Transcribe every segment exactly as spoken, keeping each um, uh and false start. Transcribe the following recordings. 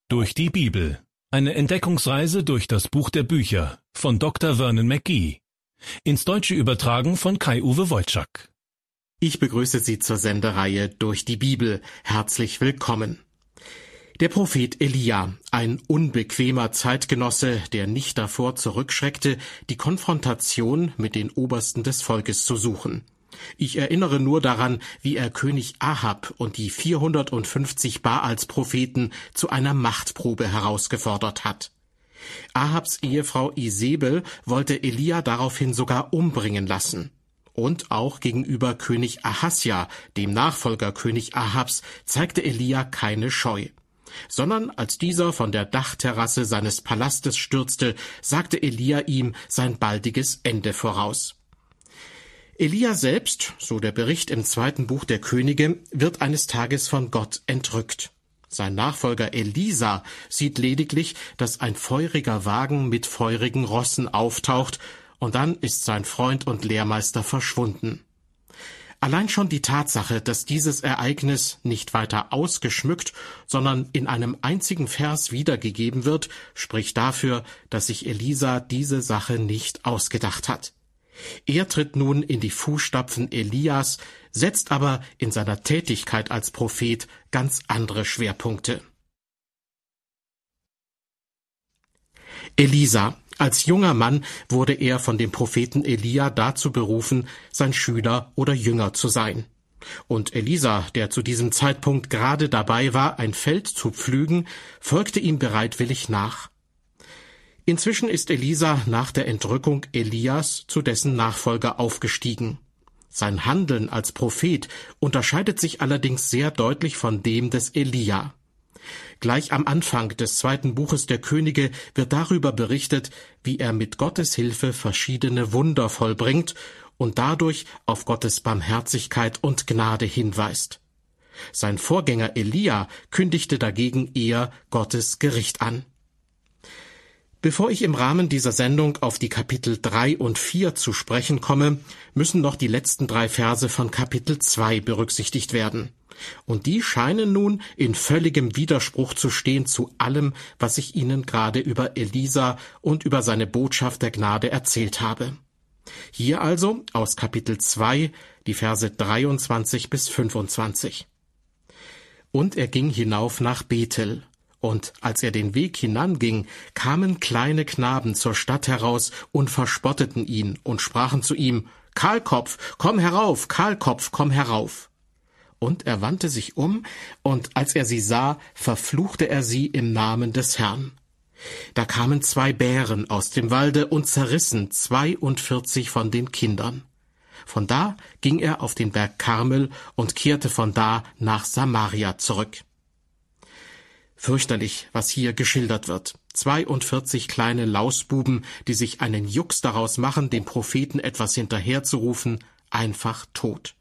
Durch die Bibel. Eine Entdeckungsreise durch das Buch der Bücher von Doktor Vernon McGee. Ins Deutsche übertragen von Kai-Uwe Wojczak. Ich begrüße Sie zur Sendereihe Durch die Bibel. Herzlich willkommen. Der Prophet Elia, ein unbequemer Zeitgenosse, der nicht davor zurückschreckte, die Konfrontation mit den Obersten des Volkes zu suchen. Ich erinnere nur daran, wie er König Ahab und die vierhundertfünfzig Baals-Propheten zu einer Machtprobe herausgefordert hat. Ahabs Ehefrau Isebel wollte Elia daraufhin sogar umbringen lassen. Und auch gegenüber König Ahasja, dem Nachfolger König Ahabs, zeigte Elia keine Scheu. Sondern als dieser von der Dachterrasse seines Palastes stürzte, sagte Elia ihm sein baldiges Ende voraus. Elia selbst, so der Bericht im zweiten Buch der Könige, wird eines Tages von Gott entrückt. Sein Nachfolger Elisa sieht lediglich, dass ein feuriger Wagen mit feurigen Rossen auftaucht, und dann ist sein Freund und Lehrmeister verschwunden. Allein schon die Tatsache, dass dieses Ereignis nicht weiter ausgeschmückt, sondern in einem einzigen Vers wiedergegeben wird, spricht dafür, dass sich Elisa diese Sache nicht ausgedacht hat. Er tritt nun in die Fußstapfen Elias, setzt aber in seiner Tätigkeit als Prophet ganz andere Schwerpunkte. Elisa. Als junger Mann wurde er von dem Propheten Elia dazu berufen, sein Schüler oder Jünger zu sein. Und Elisa, der zu diesem Zeitpunkt gerade dabei war, ein Feld zu pflügen, folgte ihm bereitwillig nach. Inzwischen ist Elisa nach der Entrückung Elias zu dessen Nachfolger aufgestiegen. Sein Handeln als Prophet unterscheidet sich allerdings sehr deutlich von dem des Elia. Gleich am Anfang des zweiten Buches der Könige wird darüber berichtet, wie er mit Gottes Hilfe verschiedene Wunder vollbringt und dadurch auf Gottes Barmherzigkeit und Gnade hinweist. Sein Vorgänger Elia kündigte dagegen eher Gottes Gericht an. Bevor ich im Rahmen dieser Sendung auf die Kapitel drei und vier zu sprechen komme, müssen noch die letzten drei Verse von Kapitel zwei berücksichtigt werden. Und die scheinen nun in völligem Widerspruch zu stehen zu allem, was ich Ihnen gerade über Elisa und über seine Botschaft der Gnade erzählt habe. Hier also aus Kapitel zwei, die Verse dreiundzwanzig bis fünfundzwanzig. Und er ging hinauf nach Bethel. Und als er den Weg hinanging, kamen kleine Knaben zur Stadt heraus und verspotteten ihn und sprachen zu ihm: Kahlkopf, komm herauf, Kahlkopf, komm herauf. Und er wandte sich um, und als er sie sah, verfluchte er sie im Namen des Herrn. Da kamen zwei Bären aus dem Walde und zerrissen zweiundvierzig von den Kindern. Von da ging er auf den Berg Karmel und kehrte von da nach Samaria zurück. Fürchterlich, was hier geschildert wird. zweiundvierzig kleine Lausbuben, die sich einen Jux daraus machen, dem Propheten etwas hinterherzurufen, einfach tot.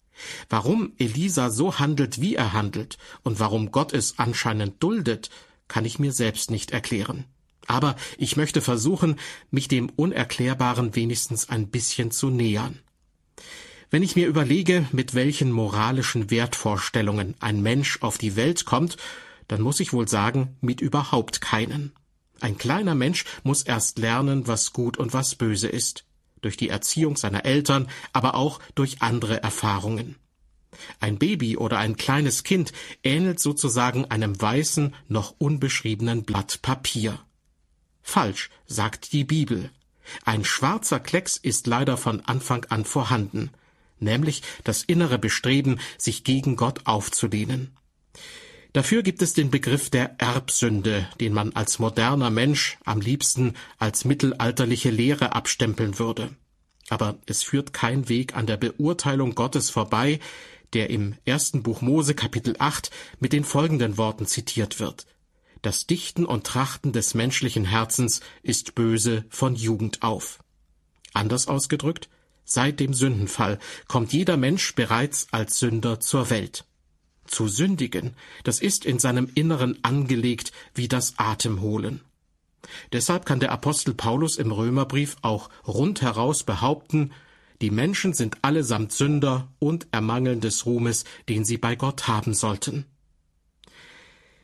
Warum Elisa so handelt, wie er handelt, und warum Gott es anscheinend duldet, kann ich mir selbst nicht erklären. Aber ich möchte versuchen, mich dem Unerklärbaren wenigstens ein bisschen zu nähern. Wenn ich mir überlege, mit welchen moralischen Wertvorstellungen ein Mensch auf die Welt kommt, dann muss ich wohl sagen, mit überhaupt keinen. Ein kleiner Mensch muss erst lernen, was gut und was böse ist. Durch die Erziehung seiner Eltern, aber auch durch andere Erfahrungen. Ein Baby oder ein kleines Kind ähnelt sozusagen einem weißen, noch unbeschriebenen Blatt Papier. Falsch, sagt die Bibel. Ein schwarzer Klecks ist leider von Anfang an vorhanden, nämlich das innere Bestreben, sich gegen Gott aufzulehnen. Dafür gibt es den Begriff der Erbsünde, den man als moderner Mensch am liebsten als mittelalterliche Lehre abstempeln würde. Aber es führt kein Weg an der Beurteilung Gottes vorbei, der im ersten Buch Mose Kapitel acht mit den folgenden Worten zitiert wird: Das Dichten und Trachten des menschlichen Herzens ist böse von Jugend auf. Anders ausgedrückt, seit dem Sündenfall kommt jeder Mensch bereits als Sünder zur Welt. Zu sündigen, das ist in seinem Inneren angelegt wie das Atemholen. Deshalb kann der Apostel Paulus im Römerbrief auch rundheraus behaupten, die Menschen sind allesamt Sünder und ermangeln des Ruhmes, den sie bei Gott haben sollten.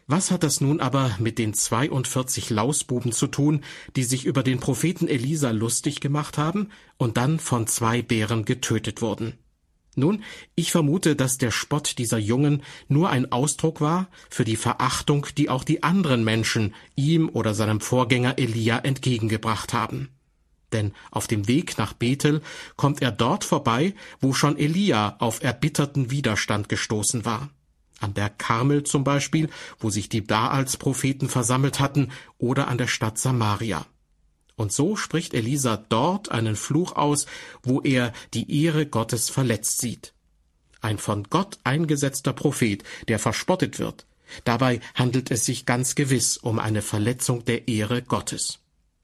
Was hat das nun aber mit den zweiundvierzig Lausbuben zu tun, die sich über den Propheten Elisa lustig gemacht haben und dann von zwei Bären getötet wurden? Nun, ich vermute, dass der Spott dieser Jungen nur ein Ausdruck war für die Verachtung, die auch die anderen Menschen ihm oder seinem Vorgänger Elia entgegengebracht haben. Denn auf dem Weg nach Bethel kommt er dort vorbei, wo schon Elia auf erbitterten Widerstand gestoßen war. Am Berg Karmel zum Beispiel, wo sich die Baals-Propheten versammelt hatten, oder an der Stadt Samaria. Und so spricht Elisa dort einen Fluch aus, wo er die Ehre Gottes verletzt sieht. Ein von Gott eingesetzter Prophet, der verspottet wird. Dabei handelt es sich ganz gewiss um eine Verletzung der Ehre Gottes.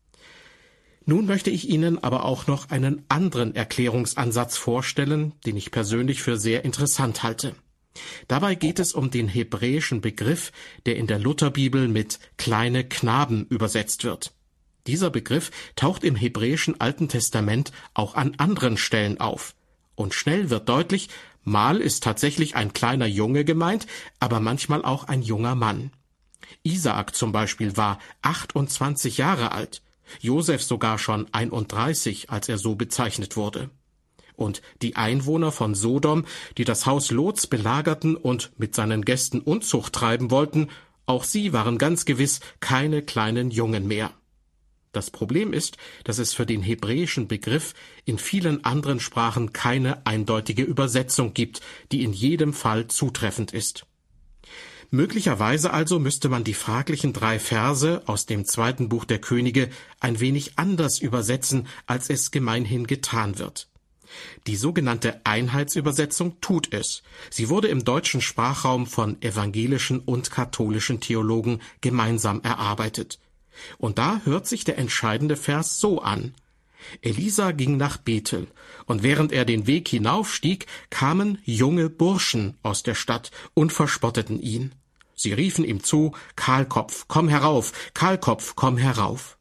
Nun möchte ich Ihnen aber auch noch einen anderen Erklärungsansatz vorstellen, den ich persönlich für sehr interessant halte. Dabei geht es um den hebräischen Begriff, der in der Lutherbibel mit kleine Knaben übersetzt wird. Dieser Begriff taucht im hebräischen Alten Testament auch an anderen Stellen auf. Und schnell wird deutlich, mal ist tatsächlich ein kleiner Junge gemeint, aber manchmal auch ein junger Mann. Isaak zum Beispiel war achtundzwanzig Jahre alt, Josef sogar schon einunddreißig, als er so bezeichnet wurde. Und die Einwohner von Sodom, die das Haus Lots belagerten und mit seinen Gästen Unzucht treiben wollten, auch sie waren ganz gewiss keine kleinen Jungen mehr. Das Problem ist, dass es für den hebräischen Begriff in vielen anderen Sprachen keine eindeutige Übersetzung gibt, die in jedem Fall zutreffend ist. Möglicherweise also müsste man die fraglichen drei Verse aus dem zweiten Buch der Könige ein wenig anders übersetzen, als es gemeinhin getan wird. Die sogenannte Einheitsübersetzung tut es. Sie wurde im deutschen Sprachraum von evangelischen und katholischen Theologen gemeinsam erarbeitet. Und da hört sich der entscheidende Vers so an. Elisa ging nach Bethel, und während er den Weg hinaufstieg, kamen junge Burschen aus der Stadt und verspotteten ihn. Sie riefen ihm zu, Kahlkopf, komm herauf, Kahlkopf, komm herauf.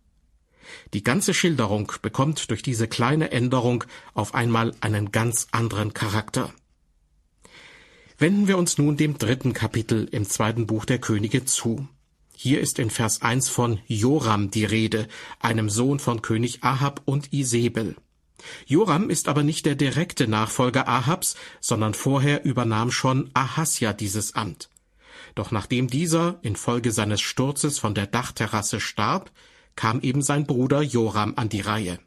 Die ganze Schilderung bekommt durch diese kleine Änderung auf einmal einen ganz anderen Charakter. Wenden wir uns nun dem dritten Kapitel im zweiten Buch der Könige zu. Hier ist in Vers eins von Joram die Rede, einem Sohn von König Ahab und Isebel. Joram ist aber nicht der direkte Nachfolger Ahabs, sondern vorher übernahm schon Ahasja dieses Amt. Doch nachdem dieser infolge seines Sturzes von der Dachterrasse starb, kam eben sein Bruder Joram an die Reihe.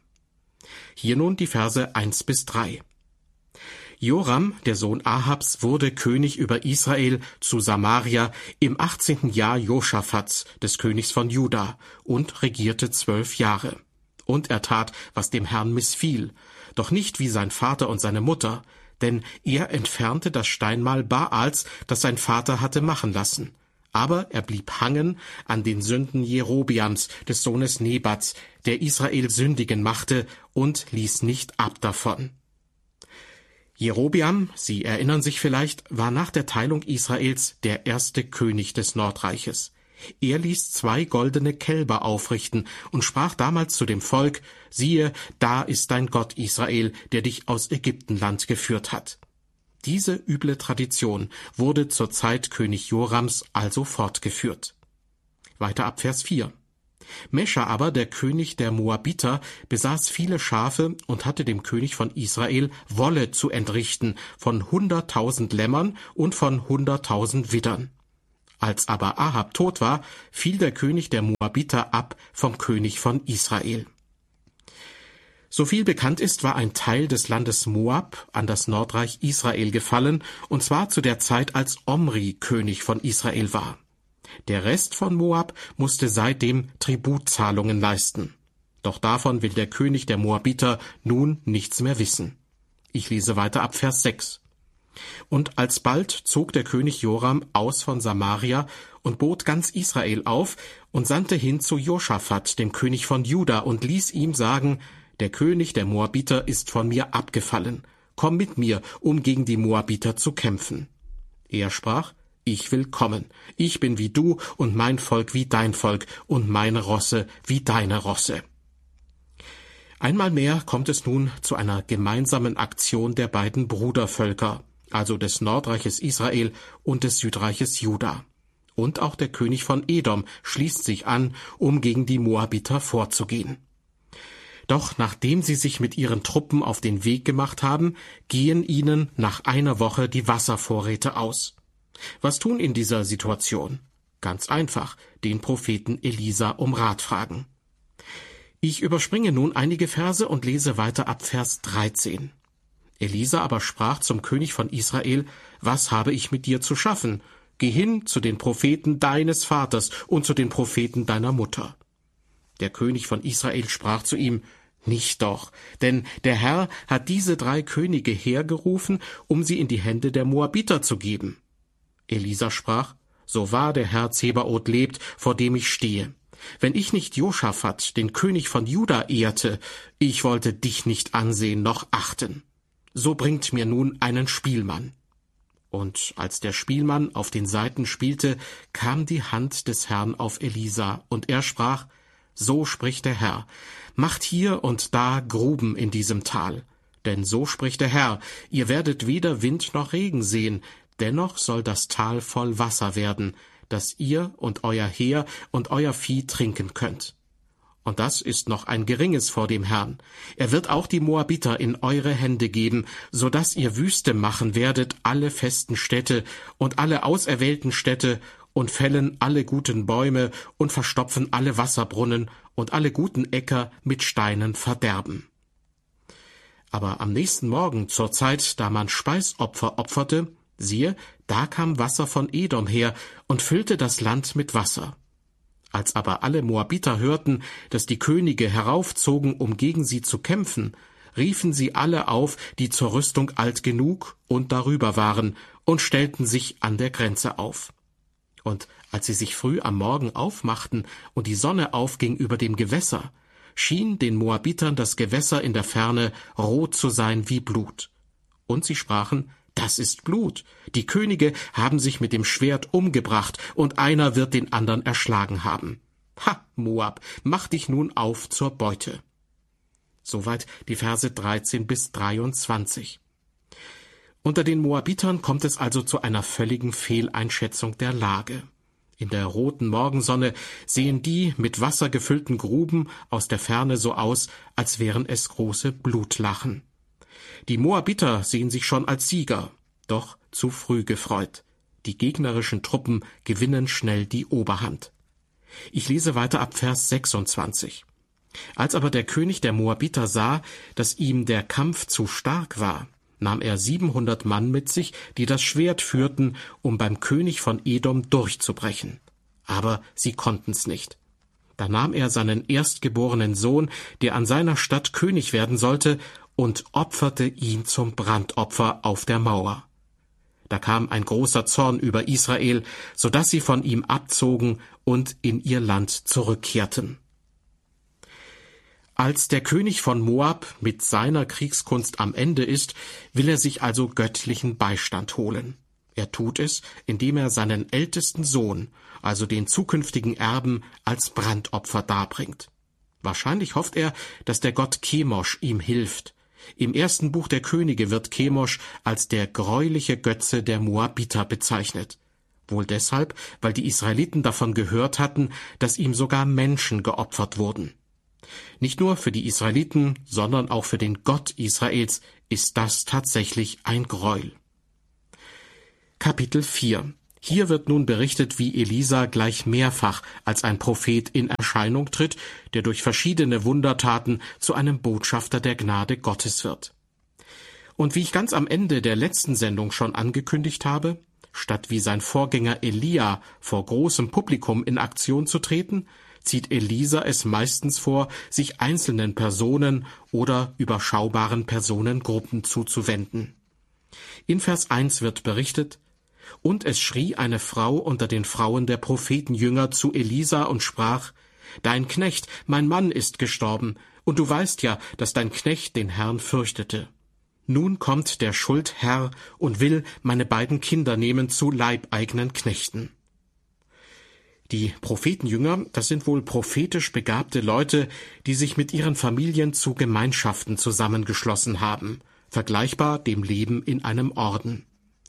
Hier nun die Verse eins bis drei. Joram, der Sohn Ahabs, wurde König über Israel zu Samaria im achtzehnten Jahr Joschafats, des Königs von Juda, und regierte zwölf Jahre. Und er tat, was dem Herrn missfiel, doch nicht wie sein Vater und seine Mutter, denn er entfernte das Steinmal Baals, das sein Vater hatte machen lassen. Aber er blieb hangen an den Sünden Jerobiams, des Sohnes Nebats, der Israel sündigen machte, und ließ nicht ab davon. Jerobiam, Sie erinnern sich vielleicht, war nach der Teilung Israels der erste König des Nordreiches. Er ließ zwei goldene Kälber aufrichten und sprach damals zu dem Volk, siehe, da ist dein Gott Israel, der dich aus Ägyptenland geführt hat. Diese üble Tradition wurde zur Zeit König Jorams also fortgeführt. Weiter ab Vers vier. Mescha aber, der König der Moabiter, besaß viele Schafe und hatte dem König von Israel Wolle zu entrichten von hunderttausend Lämmern und von hunderttausend Widdern. Als aber Ahab tot war, fiel der König der Moabiter ab vom König von Israel. So viel bekannt ist, war ein Teil des Landes Moab an das Nordreich Israel gefallen, und zwar zu der Zeit, als Omri König von Israel war. Der Rest von Moab musste seitdem Tributzahlungen leisten. Doch davon will der König der Moabiter nun nichts mehr wissen. Ich lese weiter ab Vers sechs. Und alsbald zog der König Joram aus von Samaria und bot ganz Israel auf und sandte hin zu Joschafat, dem König von Juda, und ließ ihm sagen, der König der Moabiter ist von mir abgefallen. Komm mit mir, um gegen die Moabiter zu kämpfen. Er sprach, ich will kommen. Ich bin wie du und mein Volk wie dein Volk und meine Rosse wie deine Rosse. Einmal mehr kommt es nun zu einer gemeinsamen Aktion der beiden Brudervölker, also des Nordreiches Israel und des Südreiches Juda. Und auch der König von Edom schließt sich an, um gegen die Moabiter vorzugehen. Doch nachdem sie sich mit ihren Truppen auf den Weg gemacht haben, gehen ihnen nach einer Woche die Wasservorräte aus. Was tun in dieser Situation? Ganz einfach, den Propheten Elisa um Rat fragen. Ich überspringe nun einige Verse und lese weiter ab Vers dreizehn. Elisa aber sprach zum König von Israel: Was habe ich mit dir zu schaffen? Geh hin zu den Propheten deines Vaters und zu den Propheten deiner Mutter. Der König von Israel sprach zu ihm: Nicht doch, denn der Herr hat diese drei Könige hergerufen, um sie in die Hände der Moabiter zu geben. Elisa sprach: So wahr der Herr Zebaoth lebt, vor dem ich stehe. Wenn ich nicht Josaphat, den König von Juda, ehrte, ich wollte dich nicht ansehen noch achten. So bringt mir nun einen Spielmann. Und als der Spielmann auf den Saiten spielte, kam die Hand des Herrn auf Elisa, und er sprach: So spricht der Herr, macht hier und da Gruben in diesem Tal. Denn so spricht der Herr, ihr werdet weder Wind noch Regen sehen, dennoch soll das Tal voll Wasser werden, dass ihr und euer Heer und euer Vieh trinken könnt. Und das ist noch ein Geringes vor dem Herrn. Er wird auch die Moabiter in eure Hände geben, so dass ihr Wüste machen werdet alle festen Städte und alle auserwählten Städte und fällen alle guten Bäume und verstopfen alle Wasserbrunnen und alle guten Äcker mit Steinen verderben. Aber am nächsten Morgen, zur Zeit, da man Speisopfer opferte, siehe, da kam Wasser von Edom her und füllte das Land mit Wasser. Als aber alle Moabiter hörten, dass die Könige heraufzogen, um gegen sie zu kämpfen, riefen sie alle auf, die zur Rüstung alt genug und darüber waren, und stellten sich an der Grenze auf. Und als sie sich früh am Morgen aufmachten und die Sonne aufging über dem Gewässer, schien den Moabitern das Gewässer in der Ferne rot zu sein wie Blut. Und sie sprachen: Das ist Blut. Die Könige haben sich mit dem Schwert umgebracht, und einer wird den anderen erschlagen haben. Ha, Moab, mach dich nun auf zur Beute. Soweit die Verse dreizehn bis dreiundzwanzig. Unter den Moabitern kommt es also zu einer völligen Fehleinschätzung der Lage. In der roten Morgensonne sehen die mit Wasser gefüllten Gruben aus der Ferne so aus, als wären es große Blutlachen. Die Moabiter sehen sich schon als Sieger, doch zu früh gefreut. Die gegnerischen Truppen gewinnen schnell die Oberhand. Ich lese weiter ab Vers sechsundzwanzig. Als aber der König der Moabiter sah, dass ihm der Kampf zu stark war, nahm er siebenhundert Mann mit sich, die das Schwert führten, um beim König von Edom durchzubrechen. Aber sie konnten's nicht. Da nahm er seinen erstgeborenen Sohn, der an seiner Stadt König werden sollte, und opferte ihn zum Brandopfer auf der Mauer. Da kam ein großer Zorn über Israel, so dass sie von ihm abzogen und in ihr Land zurückkehrten. Als der König von Moab mit seiner Kriegskunst am Ende ist, will er sich also göttlichen Beistand holen. Er tut es, indem er seinen ältesten Sohn, also den zukünftigen Erben, als Brandopfer darbringt. Wahrscheinlich hofft er, dass der Gott Chemosh ihm hilft. Im ersten Buch der Könige wird Chemosh als der greuliche Götze der Moabiter bezeichnet. Wohl deshalb, weil die Israeliten davon gehört hatten, dass ihm sogar Menschen geopfert wurden. Nicht nur für die Israeliten, sondern auch für den Gott Israels ist das tatsächlich ein Gräuel. Kapitel vier. Hier wird nun berichtet, wie Elisa gleich mehrfach als ein Prophet in Erscheinung tritt, der durch verschiedene Wundertaten zu einem Botschafter der Gnade Gottes wird. Und wie ich ganz am Ende der letzten Sendung schon angekündigt habe, statt wie sein Vorgänger Elia vor großem Publikum in Aktion zu treten, zieht Elisa es meistens vor, sich einzelnen Personen oder überschaubaren Personengruppen zuzuwenden. In Vers eins wird berichtet: Und es schrie eine Frau unter den Frauen der Prophetenjünger zu Elisa und sprach: Dein Knecht, mein Mann, ist gestorben, und du weißt ja, dass dein Knecht den Herrn fürchtete. Nun kommt der Schuldherr und will meine beiden Kinder nehmen zu leibeigenen Knechten. Die Prophetenjünger, das sind wohl prophetisch begabte Leute, die sich mit ihren Familien zu Gemeinschaften zusammengeschlossen haben, vergleichbar dem Leben in einem Orden.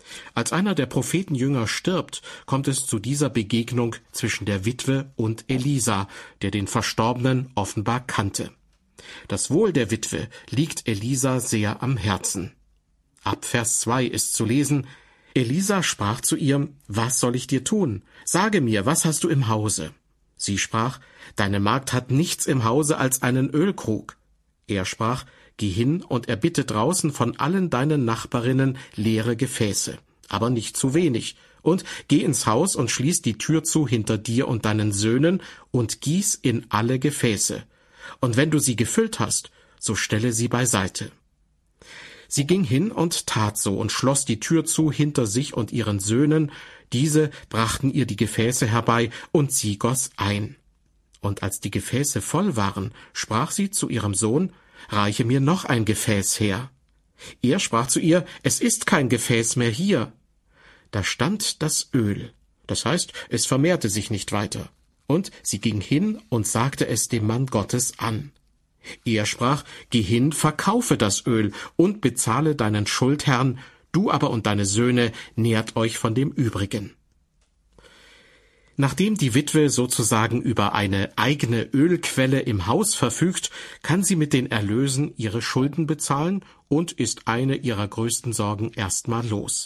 Als einer der Prophetenjünger stirbt, kommt es zu dieser Begegnung zwischen der Witwe und Elisa, der den Verstorbenen offenbar kannte. Das Wohl der Witwe liegt Elisa sehr am Herzen. Ab Vers zwei ist zu lesen: Elisa sprach zu ihr: Was soll ich dir tun? Sage mir, was hast du im Hause? Sie sprach: Deine Magd hat nichts im Hause als einen Ölkrug. Er sprach: Geh hin und erbitte draußen von allen deinen Nachbarinnen leere Gefäße, aber nicht zu wenig, und geh ins Haus und schließ die Tür zu hinter dir und deinen Söhnen und gieß in alle Gefäße. Und wenn du sie gefüllt hast, so stelle sie beiseite. Sie ging hin und tat so und schloss die Tür zu hinter sich und ihren Söhnen. Diese brachten ihr die Gefäße herbei, und sie goss ein. Und als die Gefäße voll waren, sprach sie zu ihrem Sohn: Reiche mir noch ein Gefäß her. Er sprach zu ihr: Es ist kein Gefäß mehr hier. Da stand das Öl, das heißt, es vermehrte sich nicht weiter. Und sie ging hin und sagte es dem Mann Gottes an. Er sprach: Geh hin, verkaufe das Öl und bezahle deinen Schuldherrn, du aber und deine Söhne nährt euch von dem Übrigen. Nachdem die Witwe sozusagen über eine eigene Ölquelle im Haus verfügt, kann sie mit den Erlösen ihre Schulden bezahlen und ist eine ihrer größten Sorgen erstmal los.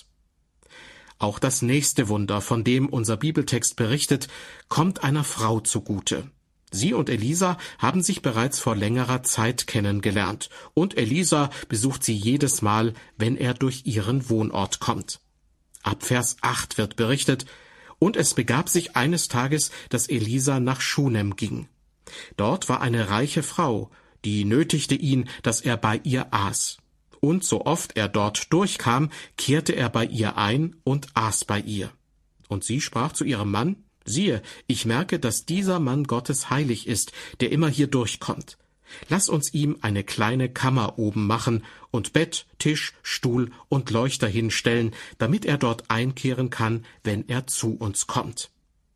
Auch das nächste Wunder, von dem unser Bibeltext berichtet, kommt einer Frau zugute. Sie und Elisa haben sich bereits vor längerer Zeit kennengelernt, und Elisa besucht sie jedes Mal, wenn er durch ihren Wohnort kommt. Ab Vers acht wird berichtet: Und es begab sich eines Tages, dass Elisa nach Schunem ging. Dort war eine reiche Frau, die nötigte ihn, dass er bei ihr aß. Und so oft er dort durchkam, kehrte er bei ihr ein und aß bei ihr. Und sie sprach zu ihrem Mann: Siehe, ich merke, dass dieser Mann Gottes heilig ist, der immer hier durchkommt. Lass uns ihm eine kleine Kammer oben machen und Bett, Tisch, Stuhl und Leuchter hinstellen, damit er dort einkehren kann, wenn er zu uns kommt.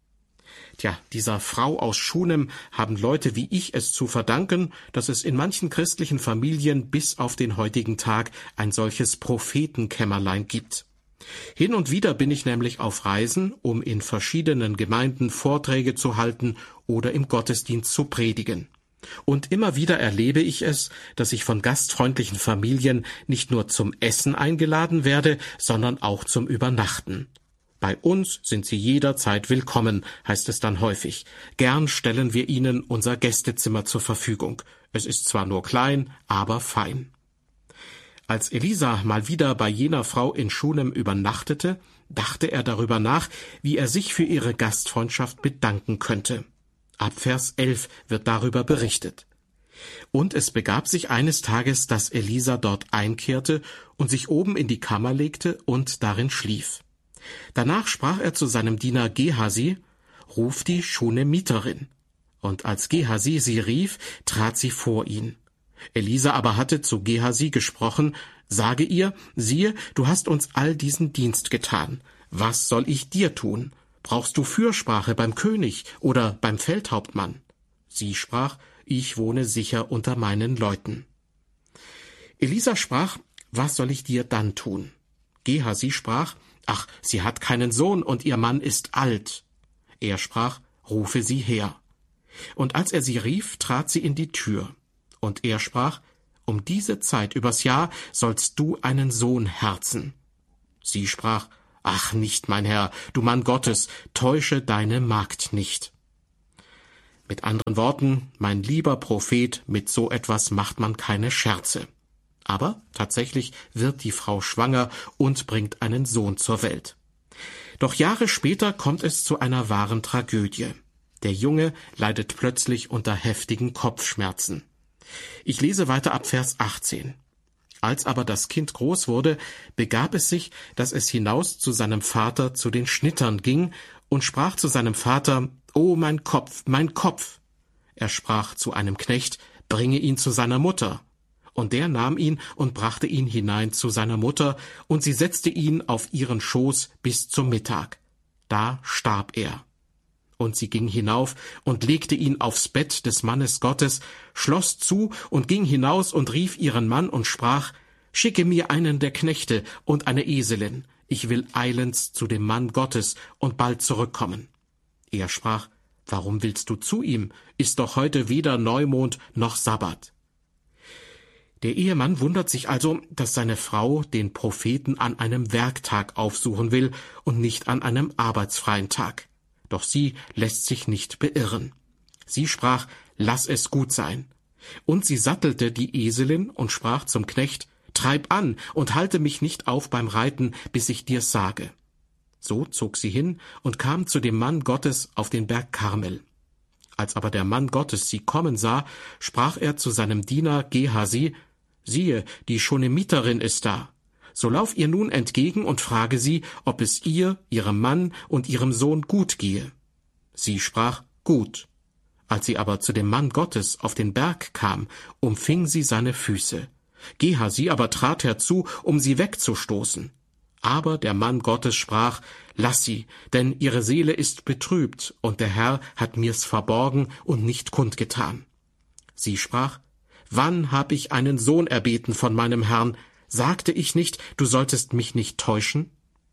Tja, dieser Frau aus Schunem haben Leute wie ich es zu verdanken, dass es in manchen christlichen Familien bis auf den heutigen Tag ein solches Prophetenkämmerlein gibt. Hin und wieder bin ich nämlich auf Reisen, um in verschiedenen Gemeinden Vorträge zu halten oder im Gottesdienst zu predigen. Und immer wieder erlebe ich es, dass ich von gastfreundlichen Familien nicht nur zum Essen eingeladen werde, sondern auch zum Übernachten. Bei uns sind Sie jederzeit willkommen, heißt es dann häufig. Gern stellen wir Ihnen unser Gästezimmer zur Verfügung. Es ist zwar nur klein, aber fein. Als Elisa mal wieder bei jener Frau in Schunem übernachtete, dachte er darüber nach, wie er sich für ihre Gastfreundschaft bedanken könnte. Ab Vers elf wird darüber berichtet. Und es begab sich eines Tages, dass Elisa dort einkehrte und sich oben in die Kammer legte und darin schlief. Danach sprach er zu seinem Diener Gehasi: Ruf die Schunemiterin. Und als Gehasi sie rief, trat sie vor ihn. Elisa aber hatte zu Gehasi gesprochen: Sage ihr, siehe, du hast uns all diesen Dienst getan. Was soll ich dir tun? Brauchst du Fürsprache beim König oder beim Feldhauptmann? Sie sprach: Ich wohne sicher unter meinen Leuten. Elisa sprach: Was soll ich dir dann tun? Gehasi sprach: Ach, sie hat keinen Sohn und ihr Mann ist alt. Er sprach: Rufe sie her. Und als er sie rief, trat sie in die Tür. Und er sprach: Um diese Zeit übers Jahr sollst du einen Sohn herzen. Sie sprach: Ach, nicht, mein Herr, du Mann Gottes, täusche deine Magd nicht. Mit anderen Worten, mein lieber Prophet, mit so etwas macht man keine Scherze. Aber tatsächlich wird die Frau schwanger und bringt einen Sohn zur Welt. Doch Jahre später kommt es zu einer wahren Tragödie. Der Junge leidet plötzlich unter heftigen Kopfschmerzen. Ich lese weiter ab Vers achtzehn. Als aber das Kind groß wurde, begab es sich, dass es hinaus zu seinem Vater zu den Schnittern ging und sprach zu seinem Vater: »O mein Kopf, mein Kopf!« Er sprach zu einem Knecht: »Bringe ihn zu seiner Mutter.« Und der nahm ihn und brachte ihn hinein zu seiner Mutter, und sie setzte ihn auf ihren Schoß bis zum Mittag. Da starb er. Und sie ging hinauf und legte ihn aufs Bett des Mannes Gottes, schloss zu und ging hinaus und rief ihren Mann und sprach: »Schicke mir einen der Knechte und eine Eselin. ich will eilends zu dem Mann Gottes und bald zurückkommen. Er sprach, warum willst du zu ihm? Ist doch heute weder Neumond noch Sabbat. Der Ehemann wundert sich also, dass seine Frau den Propheten an einem Werktag aufsuchen will und nicht an einem arbeitsfreien Tag. Doch sie lässt sich nicht beirren. Sie sprach, lass es gut sein. Und sie sattelte die Eselin und sprach zum Knecht, treib an und halte mich nicht auf beim Reiten, bis ich dir's sage. So zog sie hin und kam zu dem Mann Gottes auf den Berg Karmel. Als aber der Mann Gottes sie kommen sah, sprach er zu seinem Diener Gehasi, siehe, die Schunamiterin ist da. So lauf ihr nun entgegen und frage sie, ob es ihr, ihrem Mann und ihrem Sohn gut gehe. Sie sprach, gut. Als sie aber zu dem Mann Gottes auf den Berg kam, umfing sie seine Füße. Gehasi aber trat herzu, um sie wegzustoßen. Aber der Mann Gottes sprach, lass sie, denn ihre Seele ist betrübt, und der Herr hat mir's verborgen und nicht kundgetan. Sie sprach, wann hab ich einen Sohn erbeten von meinem Herrn? Sagte ich nicht, du solltest mich nicht täuschen?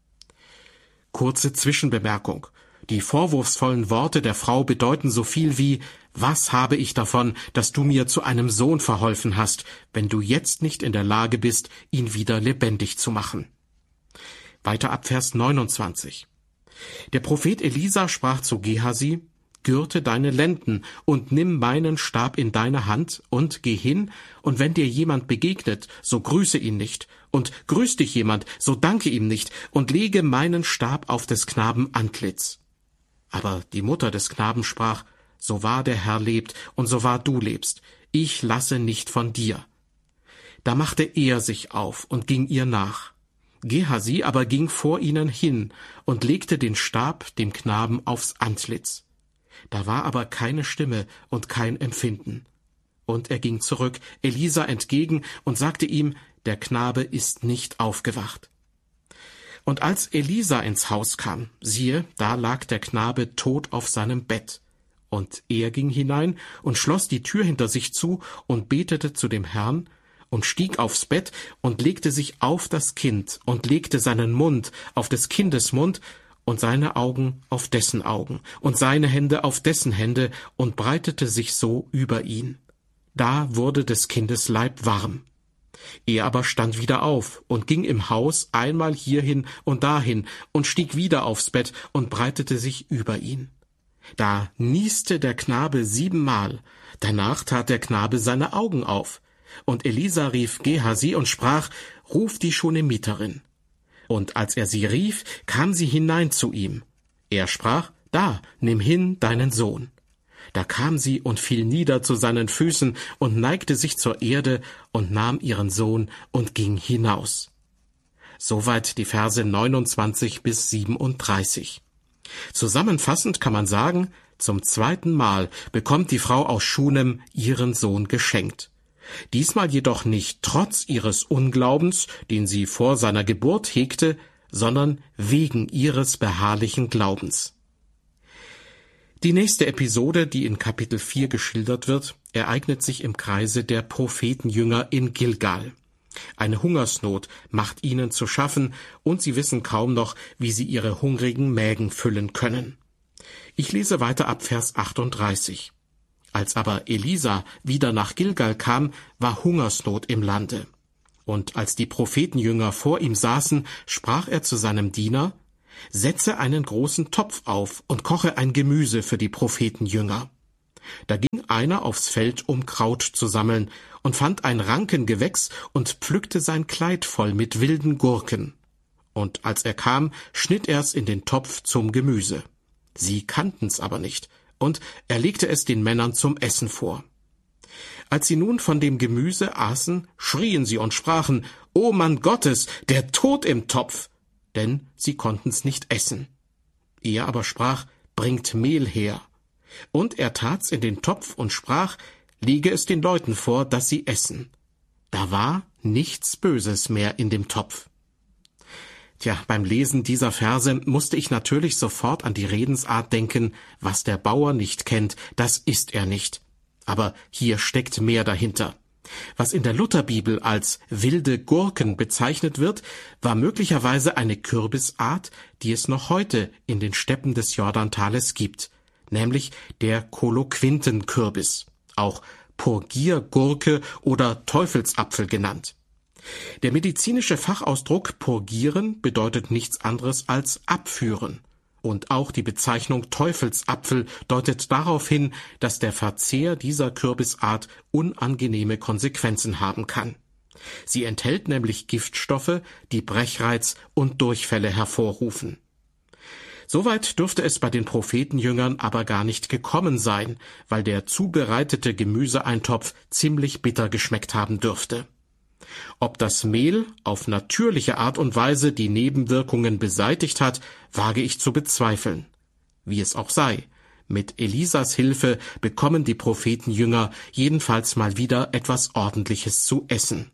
Kurze Zwischenbemerkung. Die vorwurfsvollen Worte der Frau bedeuten so viel wie, was habe ich davon, dass du mir zu einem Sohn verholfen hast, wenn du jetzt nicht in der Lage bist, ihn wieder lebendig zu machen. Weiter ab Vers neunundzwanzig. Der Prophet Elisa sprach zu Gehasi, gürte deine Lenden und nimm meinen Stab in deine Hand und geh hin, und wenn dir jemand begegnet, so grüße ihn nicht, und grüßt dich jemand, so danke ihm nicht, und lege meinen Stab auf des Knaben Antlitz. Aber die Mutter des Knaben sprach, so wahr der Herr lebt und so wahr du lebst, ich lasse nicht von dir. Da machte er sich auf und ging ihr nach. Gehasi aber ging vor ihnen hin und legte den Stab dem Knaben aufs Antlitz. Da war aber keine Stimme und kein Empfinden. Und er ging zurück Elisa entgegen und sagte ihm, der Knabe ist nicht aufgewacht. Und als Elisa ins Haus kam, siehe, da lag der Knabe tot auf seinem Bett. Und er ging hinein und schloss die Tür hinter sich zu und betete zu dem Herrn und stieg aufs Bett und legte sich auf das Kind und legte seinen Mund auf des Kindes Mund und seine Augen auf dessen Augen und seine Hände auf dessen Hände und breitete sich so über ihn. Da wurde des Kindes Leib warm. Er aber stand wieder auf und ging im Haus einmal hierhin und dahin und stieg wieder aufs Bett und breitete sich über ihn. Da nieste der Knabe siebenmal, danach tat der Knabe seine Augen auf. Und Elisa rief Gehasi und sprach, ruf die Schunamiterin. Und als er sie rief, kam sie hinein zu ihm. Er sprach, da, nimm hin deinen Sohn. Da kam sie und fiel nieder zu seinen Füßen und neigte sich zur Erde und nahm ihren Sohn und ging hinaus. Soweit die Verse neunundzwanzig bis siebenunddreißig. Zusammenfassend kann man sagen, zum zweiten Mal bekommt die Frau aus Schunem ihren Sohn geschenkt. Diesmal jedoch nicht trotz ihres Unglaubens, den sie vor seiner Geburt hegte, sondern wegen ihres beharrlichen Glaubens. Die nächste Episode, die in Kapitel vier geschildert wird, ereignet sich im Kreise der Prophetenjünger in Gilgal. Eine Hungersnot macht ihnen zu schaffen, und sie wissen kaum noch, wie sie ihre hungrigen Mägen füllen können. Ich lese weiter ab Vers achtunddreißig. Als aber Elisa wieder nach Gilgal kam, war Hungersnot im Lande. Und als die Prophetenjünger vor ihm saßen, sprach er zu seinem Diener, setze einen großen Topf auf und koche ein Gemüse für die Prophetenjünger. Da ging einer aufs Feld, um Kraut zu sammeln, und fand ein Rankengewächs und pflückte sein Kleid voll mit wilden Gurken. Und als er kam, schnitt er's in den Topf zum Gemüse. Sie kannten's aber nicht, und er legte es den Männern zum Essen vor. Als sie nun von dem Gemüse aßen, schrien sie und sprachen, »O Mann Gottes, der Tod im Topf!« Denn sie konnten's nicht essen. Er aber sprach, »Bringt Mehl her.« Und er tat's in den Topf und sprach, »Lege es den Leuten vor, dass sie essen.« Da war nichts Böses mehr in dem Topf. Tja, beim Lesen dieser Verse musste ich natürlich sofort an die Redensart denken, was der Bauer nicht kennt, das isst er nicht. Aber hier steckt mehr dahinter. Was in der Lutherbibel als wilde Gurken bezeichnet wird, war möglicherweise eine Kürbisart, die es noch heute in den Steppen des Jordantales gibt, nämlich der Koloquintenkürbis, auch Purgiergurke oder Teufelsapfel genannt. Der medizinische Fachausdruck purgieren bedeutet nichts anderes als abführen. Und auch die Bezeichnung Teufelsapfel deutet darauf hin, dass der Verzehr dieser Kürbisart unangenehme Konsequenzen haben kann. Sie enthält nämlich Giftstoffe, die Brechreiz und Durchfälle hervorrufen. Soweit dürfte es bei den Prophetenjüngern aber gar nicht gekommen sein, weil der zubereitete Gemüseeintopf ziemlich bitter geschmeckt haben dürfte. Ob das Mehl auf natürliche Art und Weise die Nebenwirkungen beseitigt hat, wage ich zu bezweifeln. Wie es auch sei, mit Elisas Hilfe bekommen die Prophetenjünger jedenfalls mal wieder etwas Ordentliches zu essen.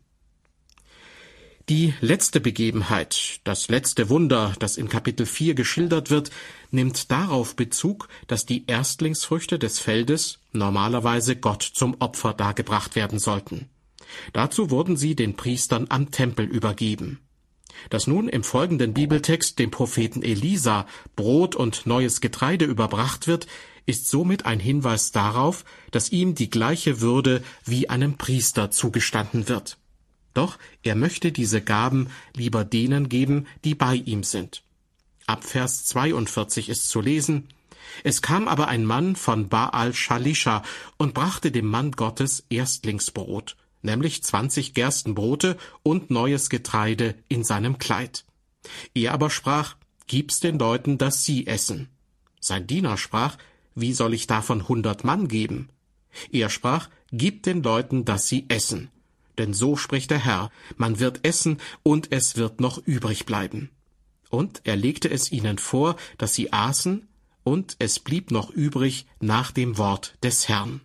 Die letzte Begebenheit, das letzte Wunder, das in Kapitel vier geschildert wird, nimmt darauf Bezug, dass die Erstlingsfrüchte des Feldes normalerweise Gott zum Opfer dargebracht werden sollten. Dazu wurden sie den Priestern am Tempel übergeben. Dass nun im folgenden Bibeltext dem Propheten Elisa Brot und neues Getreide überbracht wird, ist somit ein Hinweis darauf, dass ihm die gleiche Würde wie einem Priester zugestanden wird. Doch er möchte diese Gaben lieber denen geben, die bei ihm sind. Ab Vers zweiundvierzig ist zu lesen: Es kam aber ein Mann von Baal Shalisha und brachte dem Mann Gottes Erstlingsbrot, nämlich zwanzig Gerstenbrote und neues Getreide in seinem Kleid. Er aber sprach: Gib's den Leuten, dass sie essen. Sein Diener sprach: Wie soll ich davon hundert Mann geben? Er sprach: Gib den Leuten, dass sie essen. Denn so spricht der Herr: Man wird essen, und es wird noch übrig bleiben. Und er legte es ihnen vor, dass sie aßen, und es blieb noch übrig nach dem Wort des Herrn.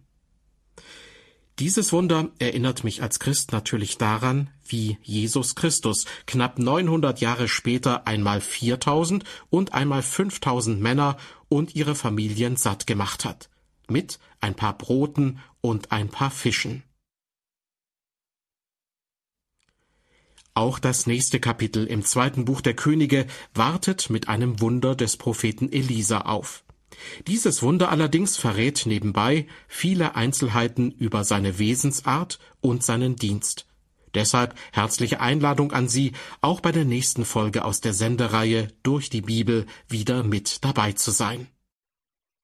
Dieses Wunder erinnert mich als Christ natürlich daran, wie Jesus Christus knapp neunhundert Jahre später einmal viertausend und einmal fünftausend Männer und ihre Familien satt gemacht hat, mit ein paar Broten und ein paar Fischen. Auch das nächste Kapitel im zweiten Buch der Könige wartet mit einem Wunder des Propheten Elisa auf. Dieses Wunder allerdings verrät nebenbei viele Einzelheiten über seine Wesensart und seinen Dienst. Deshalb herzliche Einladung an Sie, auch bei der nächsten Folge aus der Sendereihe Durch die Bibel wieder mit dabei zu sein.